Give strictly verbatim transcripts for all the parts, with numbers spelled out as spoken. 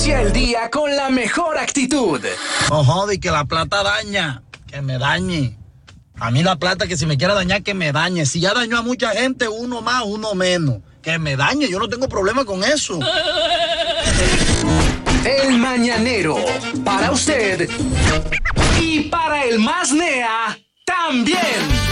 Inicia el día con la mejor actitud. No jode, que la plata daña, que me dañe. A mí la plata, que si me quiere dañar, que me dañe. Si ya dañó a mucha gente, uno más, uno menos. Que me dañe, yo no tengo problema con eso. El Mañanero, para usted y para el más nea también.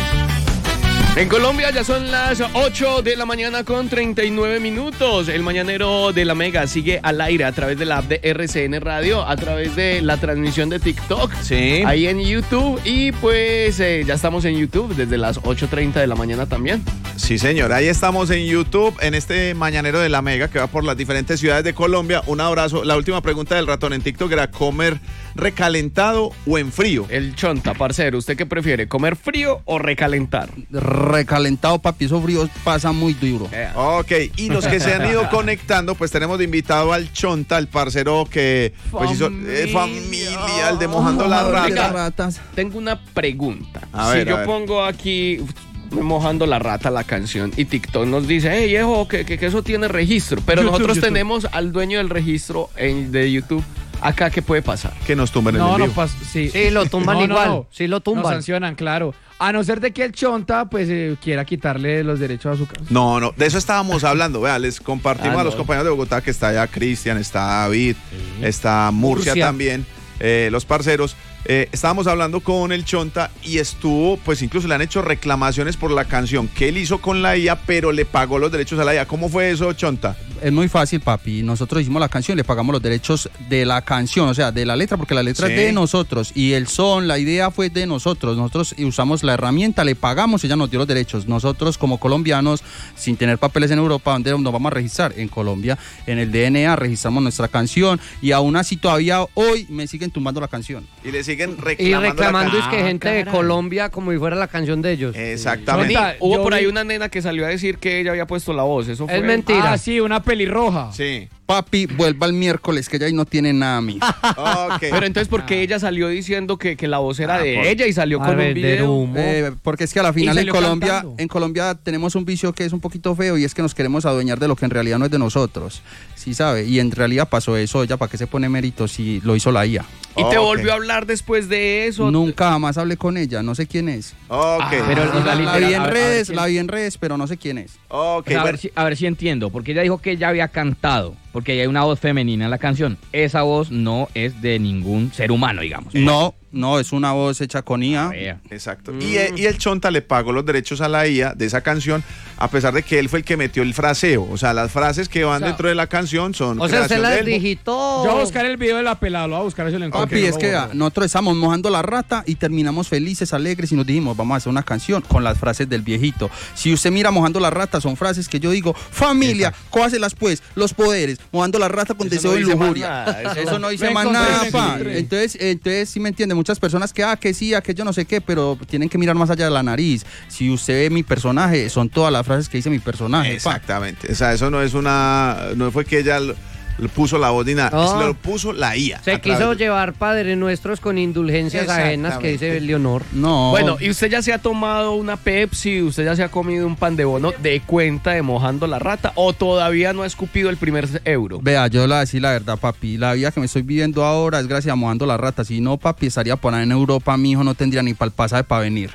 En Colombia ya son las ocho de la mañana con treinta y nueve minutos. El Mañanero de la Mega sigue al aire a través de la app de R C N Radio, a través de la transmisión de TikTok, sí, ahí en YouTube. Y pues eh, ya estamos en YouTube desde las ocho treinta de la mañana también. Sí, señor, ahí estamos en YouTube, en este Mañanero de la Mega que va por las diferentes ciudades de Colombia. Un abrazo. La última pregunta del ratón en TikTok era: ¿comer recalentado o en frío? El Chonta, parcero, ¿usted qué prefiere? ¿Comer frío o recalentar? Recalentado, papi, eso frío pasa muy duro. Yeah. Ok, y los que se han ido conectando, pues tenemos de invitado al Chonta, el parcero que pues hizo eh, familia, el de Mojando las Ratas. ratas. Tengo una pregunta. A si ver, yo a ver. pongo aquí Mojando la Rata la canción y TikTok nos dice, hey, viejo, que, que, que eso tiene registro, pero YouTube, nosotros YouTube. tenemos al dueño del registro en, de YouTube. Acá, ¿qué puede pasar? Que nos tumben en No, el no vivo. pasa. Sí. Sí, lo tumban No, no, igual. no. Sí, lo Nos tumban. sancionan, claro. A no ser de que el Chonta, pues, eh, quiera quitarle los derechos a su casa. No, no, de eso estábamos hablando. Vea, les compartimos Ah, a los no. compañeros de Bogotá que está allá Cristian, está David, está Murcia, Murcia. también, eh, los parceros. Eh, estábamos hablando con el Chonta y estuvo, pues incluso le han hecho reclamaciones por la canción que él hizo con la I A, pero le pagó los derechos a la I A. ¿Cómo fue eso, Chonta? Es muy fácil, papi. Nosotros hicimos la canción, le pagamos los derechos de la canción, o sea, de la letra, porque la letra Sí. es de nosotros. Y el son, la idea fue de nosotros. Nosotros usamos la herramienta, le pagamos, ella nos dio los derechos. Nosotros, como colombianos, sin tener papeles en Europa, ¿dónde nos vamos a registrar? En Colombia, en el D N A, registramos nuestra canción. Y aún así, todavía hoy me siguen tumbando la canción. Y le siguen Y reclamando. reclamando la es que can- gente de Colombia como si fuera la canción de ellos. Exactamente. Chonta, Hubo yo por ahí vi- una nena que salió a decir que ella había puesto la voz. Eso fue. Es mentira. Ah, sí, una pelirroja. Sí. Papi, vuelva el miércoles, que ya ahí no tiene nada a mí. Ok. Pero entonces, ¿por qué ella salió diciendo que, que la voz era Ah, de por- ella y salió A con un vender video? humo. Eh, porque es que a la final en salió Colombia, cantando. en Colombia tenemos un vicio que es un poquito feo y es que nos queremos adueñar de lo que en realidad no es de nosotros. Sí sabe, y en realidad pasó eso. Ella, ¿para qué se pone mérito si lo hizo la I A? ¿Y te Ok. volvió a hablar después de eso? Nunca jamás hablé con ella, no sé quién es. Ok. pero- la, la literal, vi a en ver, a ver redes, quién- la vi en redes, pero no sé quién es. Ok, O sea, a, bueno. ver si, a ver si entiendo, porque ella dijo que ella había cantado, porque hay una voz femenina en la canción. Esa voz no es de ningún ser humano, digamos. No, no, es una voz hecha con I A. Vea. Exacto. Y, eh, y el Chonta le pagó los derechos a la I A de esa canción, a pesar de que él fue el que metió el fraseo. O sea, las frases que van O sea, dentro de la canción son. O sea, usted creación de las él. digitó. Yo voy a buscar el video de la pelada, lo voy a buscar, eso lo encuentro. Papi, Yo es lo que borro. ah, nosotros estamos mojando la rata y terminamos felices, alegres y nos dijimos, vamos a hacer una canción con las frases del viejito. Si usted mira mojando la rata, son frases que yo digo, familia, cójaselas pues, los poderes, mojando la rata con Eso deseo no y dice más lujuria. nada, eso- Eso no dice Me más encontré, nada, me pa. encontré. Entonces, entonces sí me entiende, muchas personas que, ah, que sí, ah, que yo no sé qué, pero tienen que mirar más allá de la nariz. Si usted ve mi personaje, son todas las frases que dice mi personaje, pa. Exactamente. O sea, eso no es una. No fue que ella lo- le puso la voz ni nada. No. Se lo puso la I A. Se a quiso través de- llevar Padres Nuestros con indulgencias ajenas que dice Leonor. No. Bueno, ¿y usted ya se ha tomado una Pepsi? ¿Usted ya se ha comido un pan de bono de cuenta de Mojando la Rata? ¿O todavía no ha escupido el primer euro? Vea, yo le voy a decir la verdad, papi. La vida que me estoy viviendo ahora es gracias a Mojando la Rata. Si no, papi, estaría por ahí en Europa. Mi hijo no tendría ni para el pasaje para venir.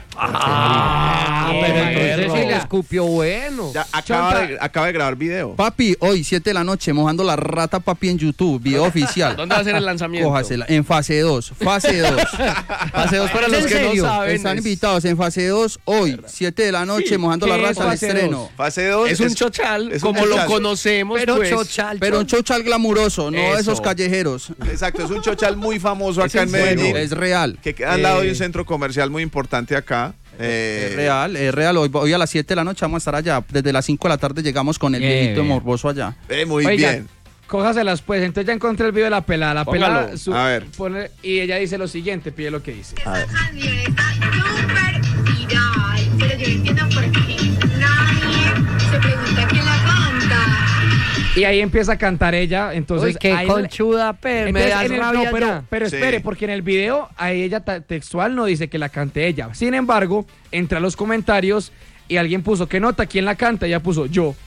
Ah, pero entonces perro. sí le escupió bueno. Ya acaba de, acaba de grabar video. Papi, hoy, siete de la noche, Mojando la Rata, papi, en YouTube, video oficial. ¿Dónde va a ser el lanzamiento? Cójasela, en fase dos, fase dos. Fase dos para ¿Es los en que serio? no saben. Están es- invitados en fase dos, hoy, siete de la noche, Mojando la ¿qué es Rata, al fase estreno. dos? Fase dos. Es un chochal, es un como lo chochal. conocemos, Pero pues. chochal. Pero un chochal glamuroso, no Eso. esos callejeros. Exacto, es un chochal muy famoso Es acá en en serio. Medellín. Es real. Que queda al lado de Eh, un centro comercial muy importante acá. Eh, Es real, es real. Hoy, hoy a las siete de la noche vamos a estar allá. Desde las cinco de la tarde llegamos con el Bien, viejito bien. morboso allá. eh, muy Oiga, bien. cójaselas pues. Entonces ya encontré el video de la pelada. La Póngalo. pelada su- A ver. pone- y ella dice lo siguiente, pide lo que dice. Esta canción está súper viral, pero yo no entiendo por qué nadie se pregunta quién la canta. Y ahí empieza a cantar ella. Entonces, Uy, qué ahí- conchuda, pero me Entonces, da en el- rabia no, pero, ya. pero Sí. espere, porque en el video a ella ta- textual no dice que la cante ella. Sin embargo, entra a los comentarios y alguien puso, ¿qué nota? ¿Quién la canta? Ella puso, yo.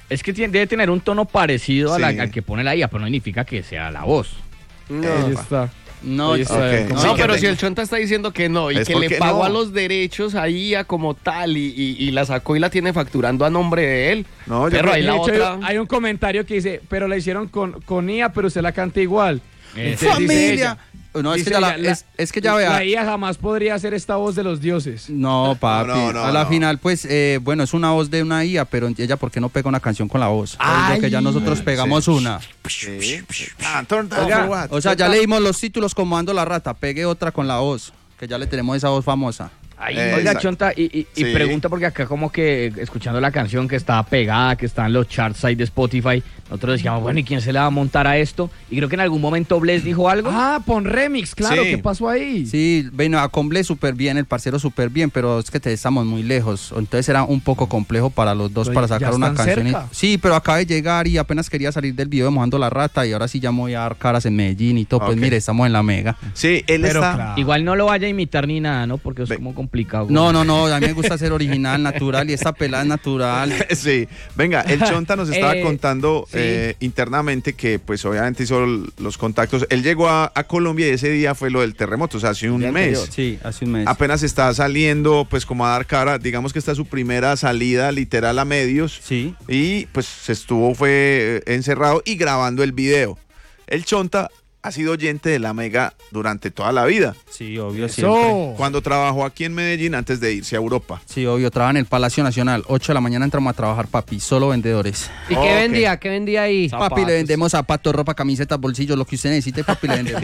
Es que tiene- debe tener un tono parecido a la- Sí. al que pone la I A, pero no significa que sea la voz. No. Ahí está. No, Ahí está. ok. ¿Cómo No, Sí, que pero tengo- si el Chonta está diciendo que no y Es que le porque pagó no. a los derechos ahí a como tal y, y- y la sacó y la tiene facturando a nombre de él. No, yo Perro, creo- ahí De la hecho, otra. hay un comentario que dice, pero la hicieron con, con I A, pero usted la canta igual. Eh, Entonces dice ¡Familia! ella, No, es dice que, ya la- ella, la- es, es que ya vea. La I A jamás podría hacer esta voz de los dioses. No, papi. No, no, a la no. final, pues, eh, bueno, es una voz de una I A, pero ella, ¿por qué no pega una canción con la voz? Es lo que ya nosotros pegamos Sí. una. Sí. Ah, turn down Oiga, for what? O sea, ya leímos los títulos como Ando la Rata, pegue otra con la voz, que ya le tenemos esa voz famosa. Ay, Eh, oiga, exacto. Chonta, y, y- y Sí. pregunta porque acá como que eh, escuchando la canción que está pegada, que está en los charts ahí de Spotify, nosotros decíamos, bueno, ¿y quién se le va a montar a esto? Y creo que en algún momento Bless dijo algo. Ah, pon remix, claro, Sí. ¿qué pasó ahí? Sí, bueno, a Comble súper bien, el parcero súper bien, pero es que te estamos muy lejos. Entonces era un poco complejo para los dos Pero para ya sacar una están canción. y- cerca. Sí, pero acaba de llegar y apenas quería salir del video de Mojando la Rata y ahora sí ya me voy a dar caras en Medellín y todo. Pues Ok. mire, estamos en la mega. Sí, él Pero está. claro. Igual no lo vaya a imitar ni nada, ¿no? Porque es Ve- como complicado. No, no, no, a mí me gusta ser original, natural y esta pelada es natural. Sí, venga, el Chonta nos estaba Eh, contando sí. eh, internamente que pues obviamente hizo l- los contactos. Él llegó a, a Colombia y ese día fue lo del terremoto, o sea, hace un día mes. anterior. Sí, hace un mes. Apenas está saliendo pues como a dar cara, digamos que esta es su primera salida literal a medios. Sí. Y pues se estuvo, fue eh, encerrado y grabando el video. El Chonta ha sido oyente de la Mega durante toda la vida. Sí, obvio, siempre. Eso. Cuando trabajó aquí en Medellín antes de irse a Europa. Sí, obvio, trabaja en el Palacio Nacional. ocho de la mañana entramos a trabajar, papi, solo vendedores. ¿Y Ok. qué vendía? ¿Qué vendía ahí? Papi, le vendemos zapatos, ropa, camisetas, bolsillos, lo que usted necesite, papi, le vendemos.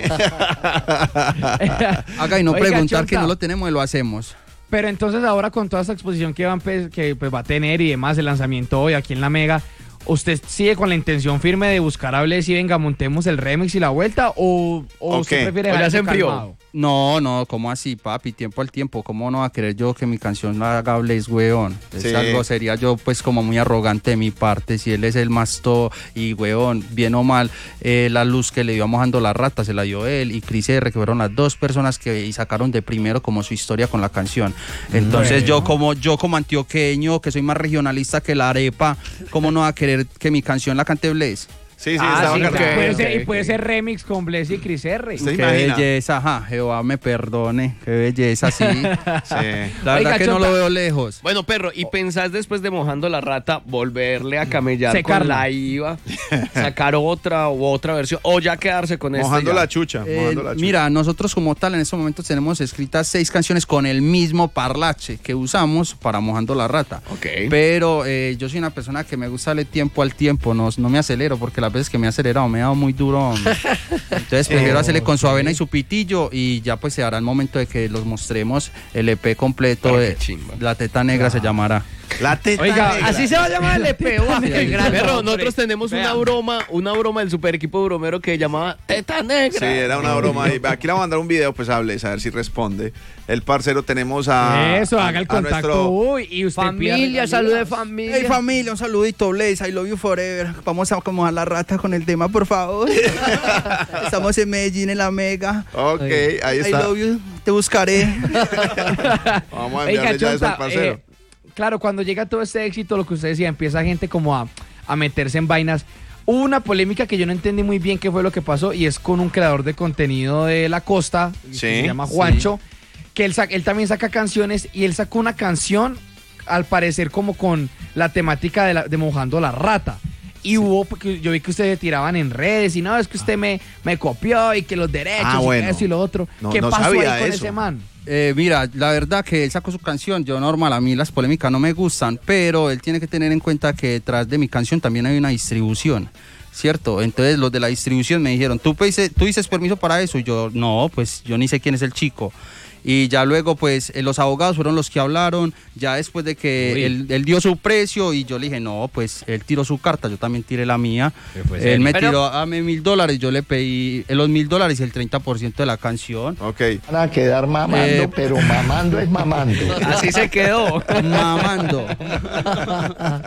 Haga y no Oiga, preguntar que Chonta. no lo tenemos y lo hacemos. Pero entonces ahora con toda esta exposición que, van, pues, que pues, va a tener y demás, el lanzamiento hoy aquí en La Mega, ¿usted sigue con la intención firme de buscar a Bless y venga, montemos el remix y la vuelta? ¿O, o usted Ok. prefiere O ya dejar se eso enfrió. calmado? No, no, ¿cómo así, papi? Tiempo al tiempo. ¿Cómo no va a querer yo que mi canción la haga Bless, weón? Es Sí. algo, sería yo pues como muy arrogante de mi parte. Si él es el más todo y, weón, bien o mal, eh, la luz que le dio a Mojando la Rata se la dio él y Cris R, que fueron las dos personas que y sacaron de primero como su historia con la canción. Entonces yo como yo como antioqueño, que soy más regionalista que la arepa, ¿cómo no va a querer que mi canción la cante Bless? Sí, sí, Ah, estaba sí, cargado. puede ok, ser, y ok. puede ser remix con Bless y Cris R. ¿Usted Qué imagina? belleza, ajá, Jehová me perdone, qué belleza, sí. Sí. La Oiga, verdad que no Chonta. lo veo lejos. Bueno, perro, ¿y pensás después de Mojando la Rata volverle a camellar Secarla. con la I V A, sacar otra u otra versión o ya quedarse con esta? Mojando ya? la chucha. Eh, mojando la chucha. mira, nosotros como tal en estos momentos tenemos escritas seis canciones con el mismo parlache que usamos para Mojando la Rata. Ok. Pero eh, yo soy una persona que me gusta darle tiempo al tiempo, no, no me acelero porque las veces que me he acelerado me he dado muy duro. Entonces prefiero hacerle con su avena y su pitillo y ya pues se hará el momento de que los mostremos el E P completo. Pero de qué chimba. La Teta Negra se llamará. La teta Oiga, negra. Así se va a llamar el E P. Uy, Sí, qué gran Perro, nombre. nosotros tenemos una Vean. broma, una broma del super equipo bromero que llamaba Teta Negra. Sí, era una broma ahí. Aquí le voy a mandar un video, pues hables, a ver si responde. El parcero tenemos a. Eso, a- haga el a contacto. nuestro- Uy, y usted pida Familia, regalías. salud de familia. Hey familia, un saludito, Blaze, I love you forever. Vamos a acomodar la rata con el tema, por favor. Estamos en Medellín, en la Mega. Ok, ahí I está. love you, te buscaré. Vamos a Oiga, enviarle ya eso Chonta, al parcero. eh, claro, cuando llega todo este éxito, lo que usted decía, empieza gente como a, a meterse en vainas. Hubo una polémica que yo no entendí muy bien qué fue lo que pasó y es con un creador de contenido de la costa, que Sí, se llama Juancho, que él, sac- él también saca canciones y él sacó una canción, al parecer como con la temática de, la- de Mojando la Rata. Y hubo, porque yo vi que ustedes tiraban en redes y no, es que usted me, me copió y que los derechos Ah, y bueno. que eso y lo otro. No- ¿Qué no pasó sabía ahí con eso. ese man? Eh, mira, la verdad que él sacó su canción, yo normal, a mí las polémicas no me gustan, pero él tiene que tener en cuenta que detrás de mi canción también hay una distribución, ¿cierto? Entonces los de la distribución me dijeron, ¿tú, dices, ¿tú dices permiso para eso? Y yo, no, pues yo ni sé quién es el chico. Y ya luego, pues, eh, los abogados fueron los que hablaron, ya después de que Uy. él, él dio su precio y yo le dije, no, pues, él tiró su carta, yo también tiré la mía. Se fue Él serio. me Pero- tiró a mí mil dólares, yo le pedí eh, los mil dólares y el treinta por ciento de la canción. Ok. Van a quedar mamando, Eh, pero mamando es mamando. Así se quedó. Mamando.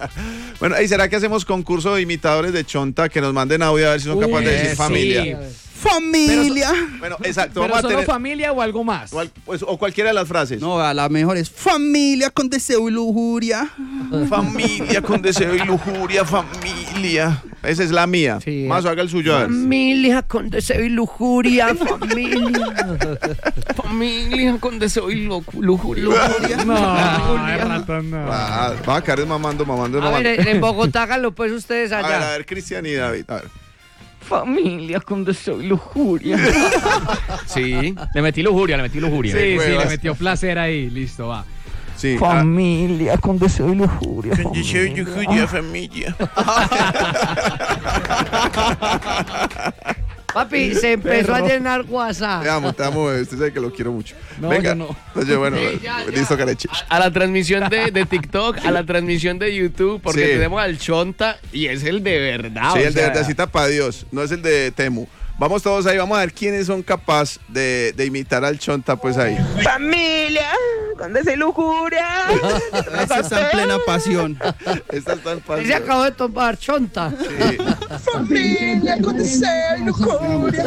Bueno, ¿y será que hacemos concurso de imitadores de Chonta que nos manden audio a ver si son Uy, capaces de decir sí. familia? familia. Bueno, exacto. ¿Pero Vamos a solo tener, familia o algo más? o, al- pues, o cualquiera de las frases. No, a la mejor es familia con deseo y lujuria. Familia con deseo y lujuria, familia. Esa es la mía. Sí, Más haga el suyo. a ver. Familia con deseo y lujuria, familia. Familia con deseo y lo- lujuria. No, es ratón, no. Ah, va a caer mamando, mamando, A mamando. ver, en Bogotá háganlo pues ustedes A ver, allá. a ver, Cristian y David. A ver. Familia con deseo y lujuria. Sí. Le metí lujuria, le metí lujuria. Sí, sí, huevas. le metió placer ahí. Listo, va. Sí. Familia con deseo y lujuria. Con deseo y lujuria, familia. Papi, se empezó Perro. a llenar WhatsApp. Te amo, te amo, usted sabe que lo quiero mucho. No, Venga. yo no. Oye, bueno, ya, ya. listo, Careche. A la transmisión de, de TikTok, a la transmisión de YouTube, porque Sí. tenemos al Chonta y es el de verdad. Sí, o el de sea, verdad cita para Dios, no es el de Temu. Vamos todos ahí, vamos a ver quiénes son capaces de, de imitar al Chonta, pues ahí. Familia, con deseo y lujuria. Ese está en plena pasión. Esta está en Él paz. se acabó de tomar Chonta. Sí. Familia, con deseo y lujuria.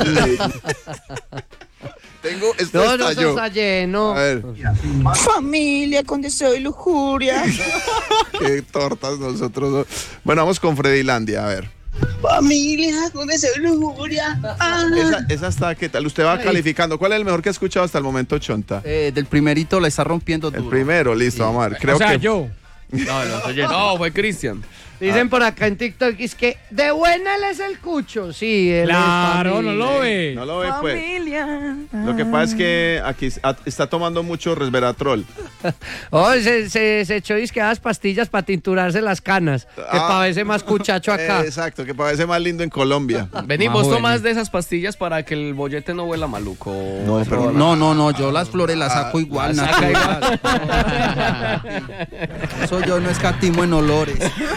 Tengo, esto No, no, está eso yo. está lleno. A ver, Familia, con deseo y lujuria. qué tortas nosotros. Bueno, vamos con Fredilandia, a ver. Familia, con deseo y lujuria. Ah. Esa, esa está, ¿qué tal? Usted va calificando. ¿Cuál es el mejor que ha escuchado hasta el momento, Chonta? Eh, del primerito la está rompiendo El duro. primero, listo, vamos a ver. Creo o sea, que yo. No, no, soy yo. No, fue Cristian. Dicen por acá en TikTok es que de buena él es el cucho. Sí, él Claro, es no familia. lo ve. no lo ve, pues. Familia. Lo que pasa es que aquí a- está tomando mucho resveratrol. Oh, se, se, se echó disqueadas pastillas para tinturarse las canas. Que Ah. para verse más cuchacho acá. Eh, exacto, que parece más lindo en Colombia. Vení, Más vos juvenil. tomás de esas pastillas para que el bollete no huela maluco. No, pero No, no, no, yo las flores las saco igual, las saca natural. Eso yo no escatimo en olores.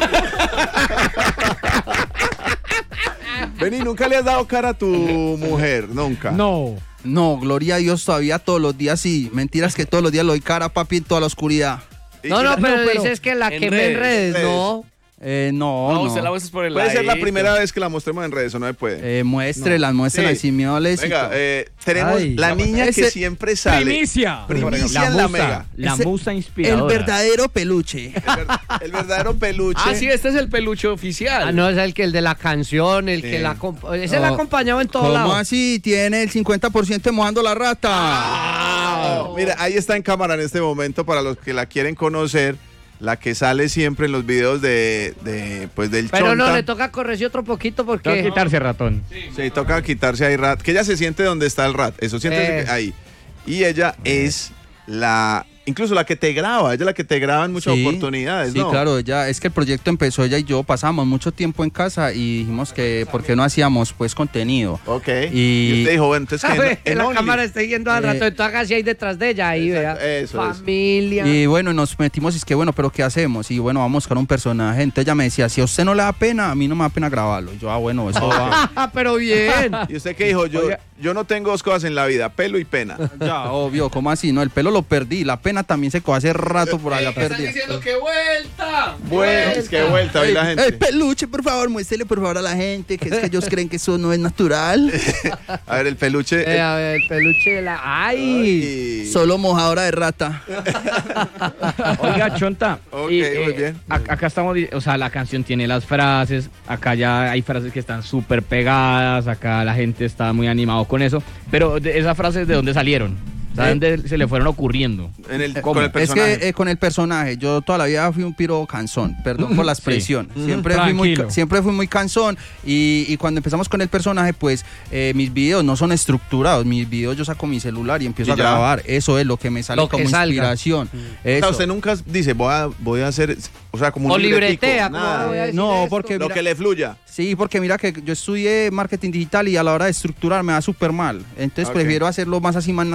Vení, ¿nunca le has dado cara a tu mujer? Nunca. No. No, gloria a Dios, todavía todos los días sí. Mentiras que todos los días lo doy cara, papi, en toda la oscuridad. ¿Y No, qué no, la- pero, no, pero dices que la en quemé en redes, redes, no. Eh, no, No, no. usted la muestra por el Puede ser la ladito. primera vez que la mostremos en redes, ¿o no se puede? Eh, muéstrelas, muéstrelas Sí. sin miedo al éxito. Venga, eh, tenemos Ay. la niña que Ese- siempre sale. Primicia. Primicia La en la musa, mega. la Ese- musa El inspiradora. verdadero peluche. El, ver- el verdadero peluche. Ah, sí, este es el peluche oficial. Ah, no, es el que el de la canción, el Sí. que la acomp- ese la ha No. acompañado en todos ¿Cómo lados. así? Tiene el cincuenta por ciento de mojando la rata. Ah, mira, ahí está en cámara en este momento para los que la quieren conocer. La que sale siempre en los videos de, de pues del Pero Chonta. no, le toca corregir otro poquito Tengo que porque... quitarse ratón. Sí, toca quitarse ahí rat. Que ella se siente donde está el rat. Eso, siéntese Eh. ahí. Y ella es la... Incluso la que te graba. Ella es la que te graba en muchas Sí, oportunidades, Sí, ¿no? claro, ella, es que el proyecto empezó, ella y yo pasamos mucho tiempo en casa y dijimos que por qué no hacíamos pues contenido. Ok. Y- Y, usted dijo, bueno, entonces que ¿Sabe? en la Only. cámara está yendo al Eh, rato, entonces hágase ahí detrás de ella, ahí, Exacto, vea. eso es. Familia. Y bueno, nos metimos y es que bueno, pero ¿qué hacemos? Y bueno, vamos a buscar un personaje. Entonces ella me decía, si a usted no le da pena, a mí no me da pena grabarlo. Y yo, ah, bueno, eso va. Ah, pero bien. ¿Y usted qué dijo? Yo, Oiga. yo no tengo dos cosas en la vida, pelo y pena. Ya, obvio, ¿cómo así? No, el pelo lo perdí, la pena también se cogió hace rato por allá Están perdida. diciendo que vuelta. Bueno, es que vuelta, hoy la Ey, gente. ey, peluche, por favor, muéstrele por favor a la gente, que es que ellos creen que eso no es natural. A ver, el peluche. Eh, el- a ver, el peluche de la... ¡Ay! y- Solo mojadora de rata. Oiga, Chonta. Ok, y, eh, muy bien. ac- Acá estamos, di- o sea, la canción tiene las frases, acá ya hay frases que están súper pegadas, acá la gente está muy animado con eso, pero de esas frases, ¿de dónde salieron? O sea, ¿de dónde se le fueron ocurriendo? En el, ¿Cómo? con el Es personaje. que eh, con el personaje, yo toda la vida fui un piro cansón, perdón por la expresión. Siempre, fui muy, Tranquilo. ca- siempre fui muy cansón y, y cuando empezamos con el personaje, pues eh, mis videos no son estructurados. Mis videos yo saco mi celular y empiezo Y a ya. grabar. Eso es lo que me sale Lo que como salga. inspiración. O sea, Eso. usted nunca dice, voy a, voy a hacer, o sea, como un O libretico, libretea, ¿cómo nada. voy a decir No, esto? porque Lo mira- que le fluya. Sí, porque mira que yo estudié marketing digital y a la hora de estructurar me da súper mal. Entonces Ok. prefiero hacerlo más así, más natural.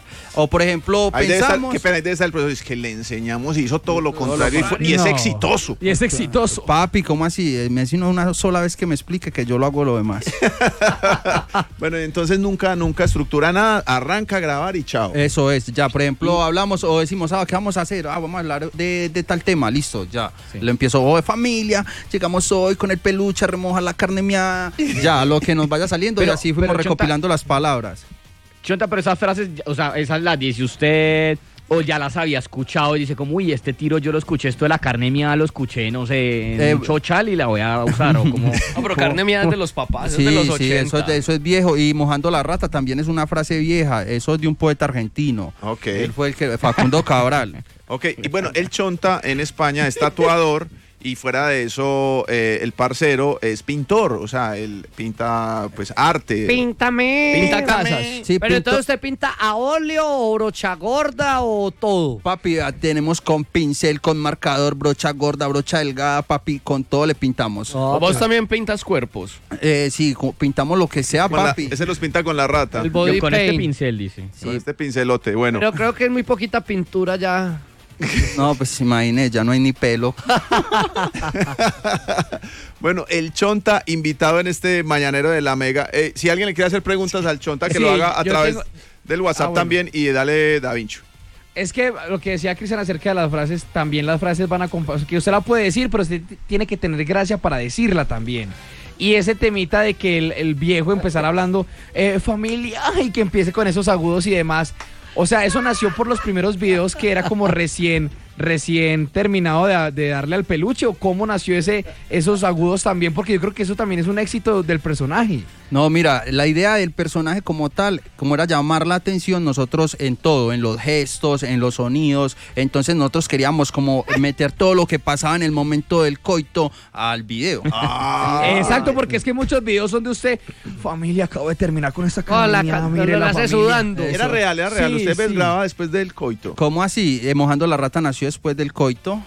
O por ejemplo, Ahí debe estar, pensamos... qué pena, ahí debe estar el profesor, es que le enseñamos y hizo todo lo contrario y, fue- y es No. exitoso. Y es exitoso. Papi, ¿cómo así? Eh, Me decís una sola vez que me explique que yo lo hago lo demás. Bueno, entonces nunca, nunca estructura nada, arranca a grabar y chao. Eso es, ya, por ejemplo, hablamos o decimos, ah, ¿qué vamos a hacer? Ah, vamos a hablar de, de tal tema, listo, ya. Lo empiezo, oh, de familia, llegamos hoy con el peluche, a remojar la carne mía, ya, lo que nos vaya saliendo Pero- y así fuimos pero, Chonta- recopilando las palabras. Chonta, pero esas frases, o sea, esas las dice usted o ya las había escuchado y dice como, uy, este tiro yo lo escuché, esto de la carne mía lo escuché, no sé, en Eh, un chochal y la voy a usar o como... No, pero carne mía es de los papás, Sí, es de los sí, ochenta. eso es, de- eso es viejo. Y mojando la rata también es una frase vieja, eso es de un poeta argentino. Ok. Él fue el que, Facundo Cabral. Ok, y bueno, el Chonta en España es tatuador y fuera de eso, eh, el parcero es pintor, o sea, él pinta pues arte. Píntame. Pinta casas. Sí, Pero pinto- entonces usted pinta a óleo o brocha gorda o todo. Papi, ah, tenemos con pincel, con marcador, brocha gorda, brocha delgada, papi, con todo le pintamos. Oh, O vos también pintas cuerpos. Eh, sí, co- pintamos lo que sea, Con la- papi. ese los pinta con la rata. El body Yo con este paint. pincel, dice. Con este pincelote, bueno. Pero creo que es muy poquita pintura ya. No, pues imagínate, ya no hay ni pelo. Bueno, el Chonta invitado en este mañanero de la Mega. Eh, si alguien le quiere hacer preguntas al Chonta, que Sí, lo haga a yo través tengo- del WhatsApp Ah, bueno. también y dale Da Vinci. Es que lo que decía Cristian acerca de las frases, también las frases van a acompañar, que usted la puede decir, pero usted t- tiene que tener gracia para decirla también. Y ese temita de que el, el viejo empezar hablando, eh, familia, y que empiece con esos agudos y demás. O sea, eso nació por los primeros videos que era como recién, recién terminado de, de darle al peluche, o cómo nació ese, esos agudos también, porque yo creo que eso también es un éxito del personaje. No, mira, la idea del personaje como tal, como era llamar la atención, nosotros en todo, en los gestos, en los sonidos, entonces nosotros queríamos como meter todo lo que pasaba en el momento del coito al video. Exacto, porque es que muchos videos son de usted, familia, acabo de terminar con esta Oh, la carne, ca- mire lo la hace familia. sudando. Era real, era real. Sí, Usted ve sí. grababa después del coito. ¿Cómo así? Eh, Mojando la rata nació después del coito.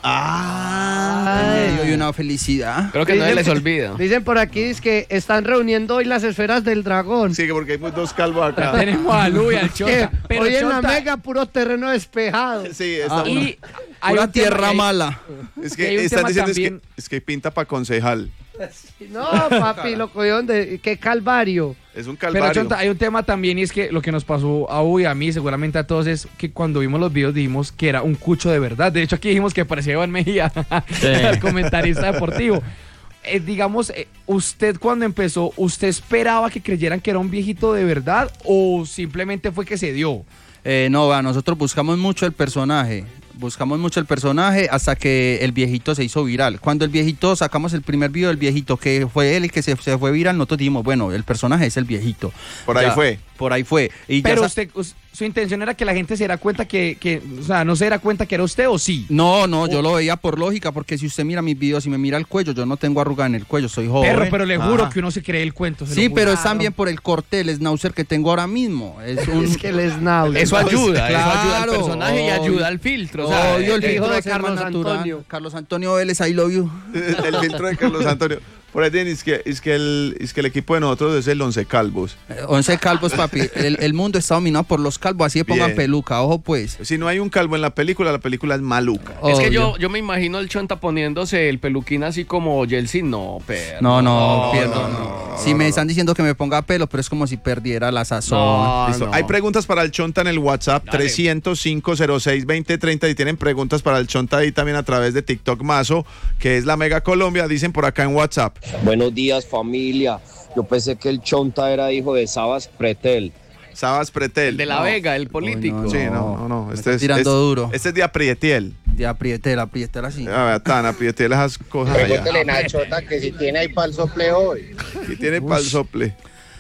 Ah. En medio de una felicidad. Creo que no se les olvida. Dicen por aquí es que están reuniendo hoy las esferas del dragón. Sí, porque hay pues dos calvos acá. Tenemos a Lu y al Que Chonta. Pero hoy en la Chonta, mega puro terreno despejado. Sí, está uno. y hay Pura un tema- tierra hay- mala. Es y hay que un están tema diciendo es que, también- es que pinta para concejal. No, papi, lo cogieron de... ¡Qué calvario! Es un Pero calvario. Chonta, hay un tema también y es que lo que nos pasó a U y a mí, seguramente a todos, es que cuando vimos los videos dijimos que era un cucho de verdad. De hecho, aquí dijimos que parecía Iván Mejía, el comentarista deportivo. Eh, digamos, eh, usted cuando empezó, ¿usted esperaba que creyeran que era un viejito de verdad o simplemente fue que se dio? Eh, no, va, nosotros buscamos mucho el personaje. Buscamos mucho el personaje hasta que el viejito se hizo viral. Cuando el viejito, sacamos el primer video del viejito, que fue él el que se, se fue viral, nosotros dijimos, bueno, el personaje es el viejito. Por ahí Ya, fue. Por ahí fue. Y ya Pero sa- usted, us- su intención era que la gente se diera cuenta que, que, o sea, no se diera cuenta que era usted o sí. No, no, yo lo veía por lógica, porque si usted mira mis videos y me mira el cuello, yo no tengo arruga en el cuello, soy joven. Perro, pero le juro Ajá. que uno se cree el cuento. se Sí, lo juro. pero es también por el corte, el schnauzer que tengo ahora mismo. Es un... Es que el Snau. Eso ayuda, eso ayuda al Claro, personaje y obvio. ayuda al filtro. O sea, Obvio, el eh, filtro de es el más Carlos natural. Antonio. Carlos Antonio Vélez, I love you. El filtro de Carlos Antonio. Por ahí tienen, es que, es que, el, es que el equipo de nosotros es el Once Calvos. Eh, Once calvos, papi. El, el mundo está dominado por los calvos, así que pongan Bien. peluca, ojo pues. Si no hay un calvo en la película, la película es maluca. Es que Obvio. yo, yo me imagino el Chonta poniéndose el peluquín así como Yeltsin. No, pero. No, no, no, pierdo. no, no. Si me están diciendo que me ponga pelo, pero es como si perdiera la sazón. No, Listo. no. Hay preguntas para el Chonta en el WhatsApp Dale. trescientos cinco cero seis veinte treinta y tienen preguntas para el Chonta ahí también a través de TikTok Mazo, que es la Mega Colombia, dicen por acá en WhatsApp. Buenos días, familia. Yo pensé que el Chonta era hijo de Sabas Pretel. Sabas Pretel. El de La No. Vega, el político. no, Sí, no, no, no. Me Este está es, tirando es- duro. Este es de Aprietiel. De aprietela, aprietela así. A ver, tan Aprietiel esas cosas allá. Pregúntele a Chota que si tiene ahí para el sople hoy. Aquí tiene pa'l sople.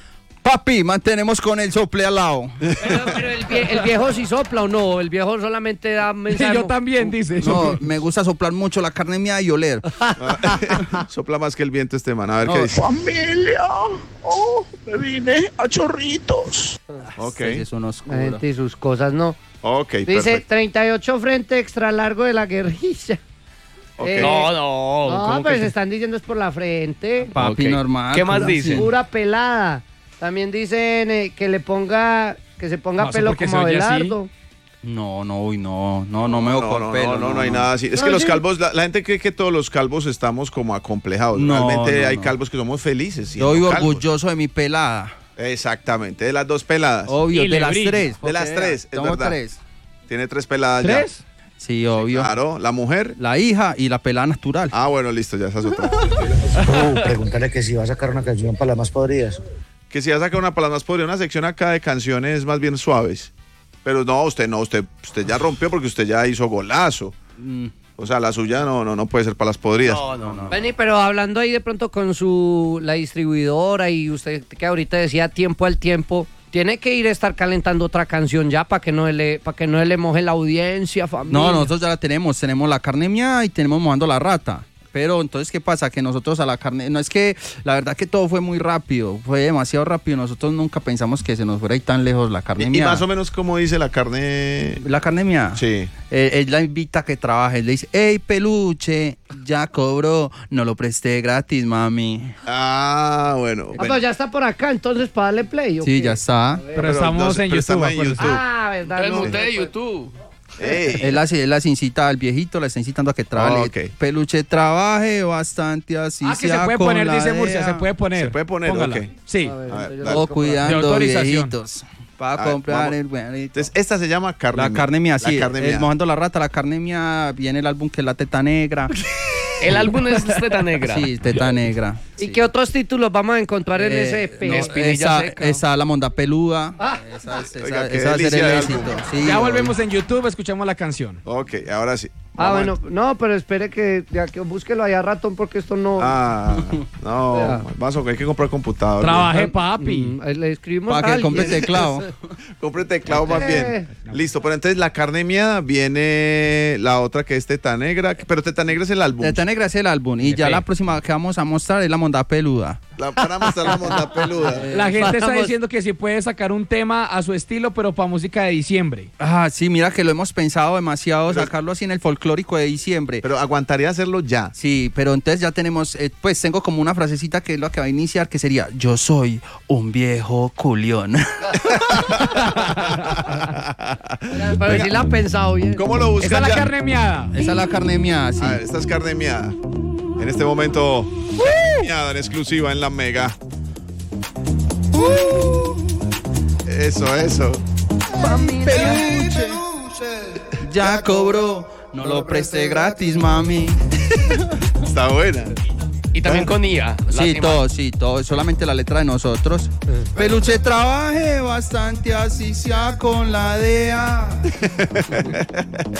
Papi, mantenemos con el sople al lado. Pero, pero el, vie- el viejo sí sopla o no, el viejo solamente da Sí, mensaje. yo también, dice. No, me gusta soplar mucho la carne mía y oler. Sopla más que el viento este man. A ver No, qué dice. Familia, oh, me vine a chorritos. Ok, Es un La oscuro. gente y sus cosas, no. ok, Dice perfecto. treinta y ocho frente extra largo de la guerrilla. Ok. Eh, No, no. No, ¿cómo pues que- están diciendo es por la frente. Papi, Ok. normal. ¿Qué más ¿cómo así? dicen? Pura pelada. También dicen eh, que le ponga que se ponga Mazo, pelo porque como se oye así. Abelardo. No, no, uy, no, no, no me veo No, con no, pelo. no, no, no hay nada así. Es que No, los sí. calvos, la, la gente cree que todos los calvos estamos como acomplejados. No, Realmente no, hay no. calvos que somos felices. Yo vivo siendo calvos. orgulloso de mi pelada. Exactamente, de las dos peladas. Obvio, Y de le las brilla. tres. De las porque tres, es tengo verdad. tres. Tiene tres peladas ¿Tres? Sí, obvio. ya. Claro, la mujer. La hija y la pelada natural. Ah, bueno, listo, ya esa es otra. Oh, pregúntale que si va a sacar una canción para las más podridas. Que si ya saca una palabra más podría, una sección acá de canciones más bien suaves. Pero no, usted no, usted, usted ya rompió porque usted ya hizo golazo. Mm. O sea, la suya no, no, no puede ser para las podridas. No, no, no. Vení, pero hablando ahí de pronto con su la distribuidora y usted que ahorita decía tiempo al tiempo, tiene que ir a estar calentando otra canción ya para que no le para que no le moje la audiencia, familia. No, nosotros ya la tenemos. Tenemos la carne mía y tenemos mojando la rata. Pero entonces, ¿qué pasa? Que nosotros a la carne... No, es que la verdad que todo fue muy rápido. Fue demasiado rápido. Nosotros nunca pensamos que se nos fuera ahí tan lejos la carne Y, y mía. más o menos como dice la carne. La carne mía. Sí. Eh, él la invita a que trabaje. Le dice, hey, peluche, ya cobró. No lo presté gratis, mami. Ah, bueno. Ah, bueno. pues ya está por acá, entonces para darle play. ¿o Sí, qué? ya está. Pero estamos no sé, en pero estamos YouTube. en acuérdate. YouTube. Ah, verdad. El no. mute de YouTube. Ey. Él, hace, él las incita al viejito, la está incitando a que trabaje. Ah, ok. Peluche, trabaje bastante así. Ah, que se sea puede con poner, la dice Murcia, D E A. se puede poner. Se puede poner, Póngala. ok. Sí. A ver, A ver, entonces dale. Oh, De cuidando autorización. viejitos. A Para ver, comprar vamos. el buenito. Entonces, esta se llama carne La mía. carne mía, sí. La carne es mía. Mojando la rata, la carne mía. Viene el álbum que es La Teta Negra. El álbum es Teta Negra. Sí, Teta Negra. ¿Y qué otros títulos vamos a encontrar en Eh, ese E P? no, Espinilla esa, seca. esa la monda peluda. Ah. Esa, es- esa- Oiga, qué esa va a ser delicia el de éxito. álbum. Sí, Ya obvio. volvemos en YouTube, escuchamos la canción. Ok, ahora sí. Ah, Vamos bueno, no, pero espere que, ya que búsquelo allá ratón porque esto no... a- Ah, no, Ya. vas a hay que comprar computador. Trabajé, papi. Mm, ahí le escribimos Para a que alguien. compre teclado. Compre teclado más Eh. bien. Listo, pero entonces la carne mía viene la otra que es Teta Negra, pero Teta Negra es el álbum. Teta Negra es el álbum. Y ya Epe. la próxima que vamos a mostrar es la monda peluda. La, para mostrar la monta peluda. La gente está Vamos. diciendo que sí puede sacar un tema a su estilo, pero para música de diciembre. Ah, sí, mira que lo hemos pensado demasiado, sacarlo así en el folclórico de diciembre. Pero aguantaría hacerlo ya. Sí, pero entonces ya tenemos, eh, pues tengo como una frasecita que es lo que va a iniciar, que sería, yo soy un viejo culión. Pero sí la han pensado bien. ¿Cómo lo buscan Esa es la ya? carne miada. Esa es la carne mía, sí. A ver, esta es carne miada. En este momento, miada en exclusiva en la Mega. Eso, eso. Ya cobró, no lo presté gratis, mami. Está buena. Y también con I A. Sí, lástima. todo, sí, todo, solamente la letra de nosotros. Peluche, trabaje bastante, así sea con la D E A.